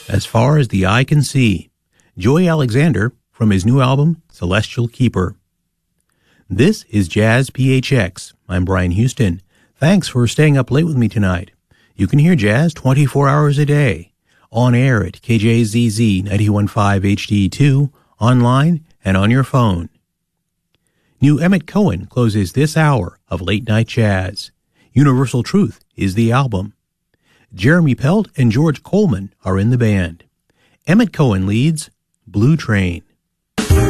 As Far as the Eye Can See, Joey Alexander from his new album, Celestial Keeper. This is Jazz PHX. I'm Brian Houston. Thanks for staying up late with me tonight. You can hear jazz 24 hours a day, on air at KJZZ 91.5 HD2, online, and on your phone. New Emmett Cohen closes this hour of Late Night Jazz. Universal Truth is the album. Jeremy Pelt and George Coleman are in the band. Emmett Cohen leads Blue Train.